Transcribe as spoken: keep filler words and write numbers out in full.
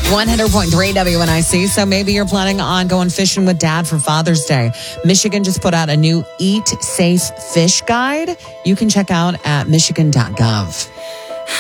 one hundred point three W N I C. So maybe you're planning on going fishing with dad for Father's Day. Michigan just put out a new Eat Safe Fish Guide. You can check out at michigan dot gov.